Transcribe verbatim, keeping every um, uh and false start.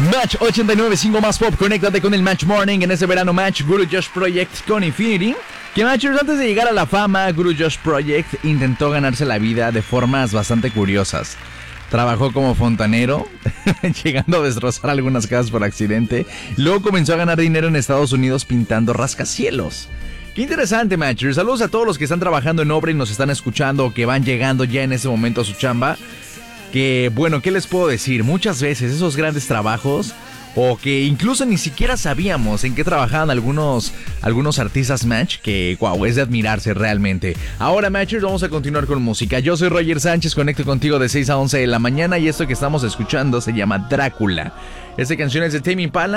Match ochenta y nueve punto cinco más pop, conéctate con el Match Morning en ese verano Match Guru Josh Project con Infinity. Que Matchers, antes de llegar a la fama, Guru Josh Project intentó ganarse la vida de formas bastante curiosas. Trabajó como fontanero, llegando a destrozar algunas casas por accidente. Luego comenzó a ganar dinero en Estados Unidos pintando rascacielos. Qué interesante, Matchers. Saludos a todos los que están trabajando en obra y nos están escuchando o que van llegando ya en ese momento a su chamba. Que, bueno, ¿qué les puedo decir? Muchas veces esos grandes trabajos, o que incluso ni siquiera sabíamos en qué trabajaban algunos, algunos artistas, Match, que, wow, es de admirarse realmente. Ahora, Matchers, vamos a continuar con música. Yo soy Roger Sánchez, conecto contigo de seis a once de la mañana y esto que estamos escuchando se llama Drácula. Esta canción es de Tame Impala.